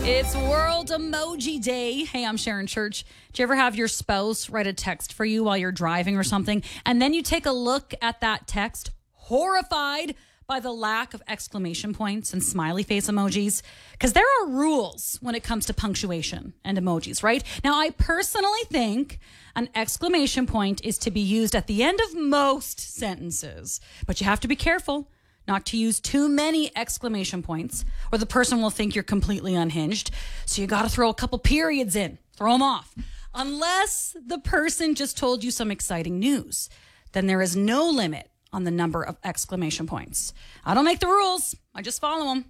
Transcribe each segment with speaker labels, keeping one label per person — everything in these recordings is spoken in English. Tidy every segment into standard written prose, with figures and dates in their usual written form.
Speaker 1: It's World Emoji Day. Hey, I'm Sharon Church. Do you ever have your spouse write a text for you while you're driving or something, and then you take a look at that text, horrified by the lack of exclamation points and smiley face emojis? Because there are rules when it comes to punctuation and emojis, right? Now, I personally think an exclamation point is to be used at the end of most sentences, but you have to be careful not to use too many exclamation points or the person will think you're completely unhinged. So you got to throw a couple periods in, throw them off. Unless the person just told you some exciting news, then there is no limit on the number of exclamation points. I don't make the rules. I just follow them.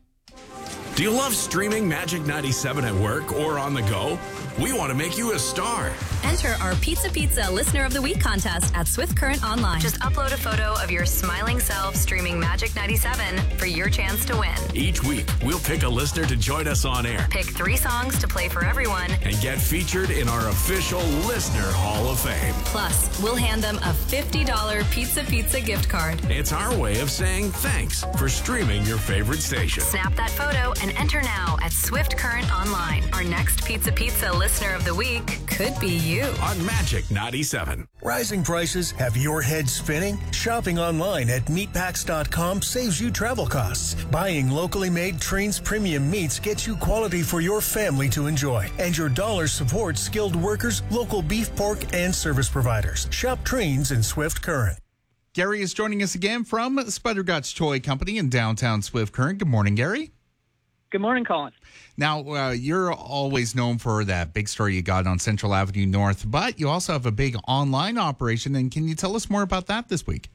Speaker 2: Do you love streaming Magic 97 at work or on the go? We want to make you a star.
Speaker 3: Enter our Pizza Listener of the Week contest at Swift Current Online. Just upload a photo of your smiling self streaming Magic 97 for your chance to win.
Speaker 2: Each week, we'll pick a listener to join us on air.
Speaker 3: Pick 3 songs to play for everyone.
Speaker 2: And get featured in our official Listener Hall of Fame.
Speaker 3: Plus, we'll hand them a $50 Pizza gift card.
Speaker 2: It's our way of saying thanks for streaming your favorite station.
Speaker 3: Snap that photo and enter now at Swift Current Online. Our next Pizza Listener of the Week could be you.
Speaker 2: On Magic 97.
Speaker 4: Rising prices have your head spinning? Shopping online at meatpacks.com saves you travel costs. Buying locally made Trains Premium meats gets you quality for your family to enjoy. And your dollar supports skilled workers, local beef, pork, and service providers. Shop Trains in Swift Current.
Speaker 5: Gary is joining us again from Spudderguts Toy Company in downtown Swift Current. Good morning, Gary.
Speaker 6: Good morning, Colin.
Speaker 5: Now, you're always known for that big store you got on Central Avenue North, but you also have a big online operation. And can you tell us more about that this week?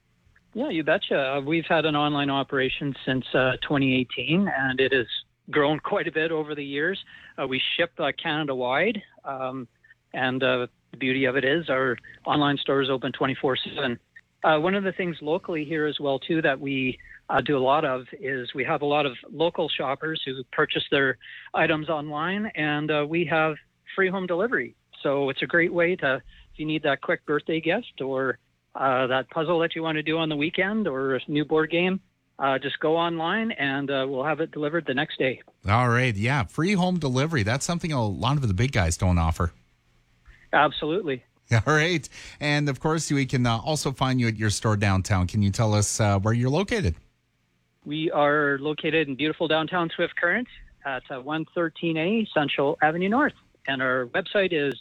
Speaker 6: Yeah, you betcha. We've had an online operation since 2018, and it has grown quite a bit over the years. We ship Canada-wide, and the beauty of it is our online store is open 24/7. One of the things locally here as well, too, that we do a lot of is we have a lot of local shoppers who purchase their items online, and we have free home delivery. So it's a great way to, if you need that quick birthday gift or that puzzle that you want to do on the weekend or a new board game, just go online and we'll have it delivered the next day.
Speaker 5: All right. Yeah. Free home delivery. That's something a lot of the big guys don't offer.
Speaker 6: Absolutely.
Speaker 5: All right. And of course, we can also find you at your store downtown. Can you tell us where you're located?
Speaker 6: We are located in beautiful downtown Swift Current at 113A Central Avenue North. And our website is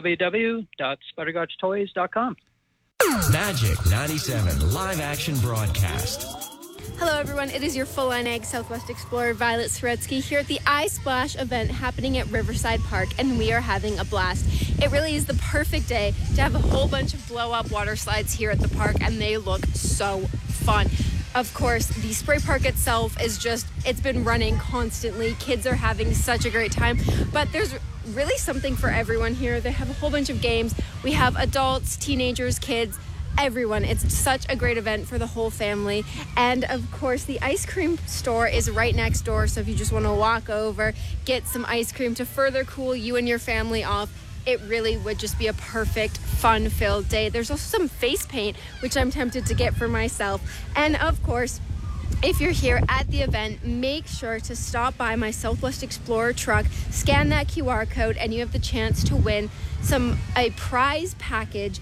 Speaker 6: www.spuddergotstoys.com.
Speaker 7: Magic 97 live action broadcast.
Speaker 8: Hello, everyone. It is your full-line egg Southwest Explorer Violet Soretsky here at the iSplash event happening at Riverside Park, and we are having a blast. It really is the perfect day to have a whole bunch of blow-up water slides here at the park, and they look so fun. Of course, the spray park itself is it's been running constantly. Kids are having such a great time, but there's really something for everyone here. They have a whole bunch of games. We have adults, teenagers, kids, everyone. It's such a great event for the whole family. And of course, the ice cream store is right next door. So if you just want to walk over, get some ice cream to further cool you and your family off, it really would just be a perfect, fun-filled day. There's also some face paint, which I'm tempted to get for myself. And of course, if you're here at the event, make sure to stop by my Southwest Explorer truck, scan that QR code, and you have the chance to win a prize package